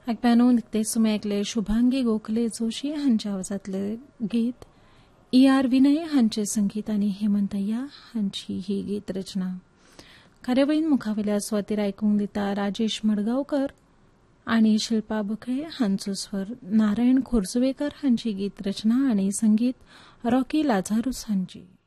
ऐकप्यानो निकतेच तुम्ही ऐकले शुभांगी गोखले जोशी हांच्या आवाजातले गीत E.R. विनय हांचे संगीत आणि हेमंतय्या हांची ही गीत रचना. कार्यावळीन मुखावेल्या सुवातेर आयकूंक दिता राजेश मडगांवकर आणि शिल्पा बखळे हांचो स्वर, नारायण खोर्जुवेकर हांची गीत रचना आणि संगीत रॉकी लाझारूस हांची.